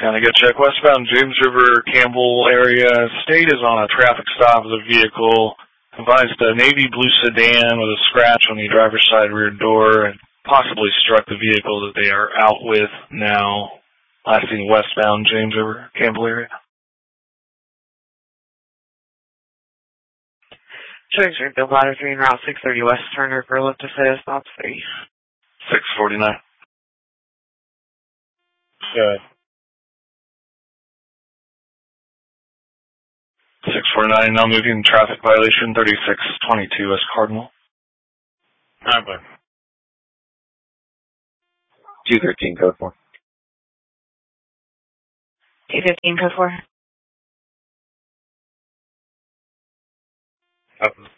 Kind of go check westbound James River, Campbell area. State is on a traffic stop with a vehicle. Advised a navy blue sedan with a scratch on the driver's side rear door and possibly struck the vehicle that they are out with now. Last seen westbound James River, Campbell area. Showing Springfield Ladder 3 and Route 630 West Turner for lift to say stop 3. 649. Good. 649, now moving traffic violation 3622 West Cardinal. Okay. 213 code 4. 215 code 4. Up.